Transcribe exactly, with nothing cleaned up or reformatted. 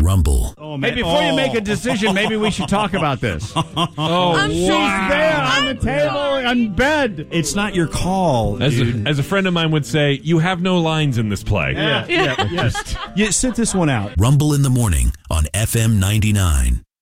Rumble. Oh, man. Hey, before oh. you make a decision, maybe we should talk about this. Oh, I'm she's wow. there on the table on bed. It's not your call, as dude. A, as a friend of mine would say, you have no lines in this play. Yeah, yeah, yeah. yeah. Sit this one out. Rumble in the morning on F M ninety-nine.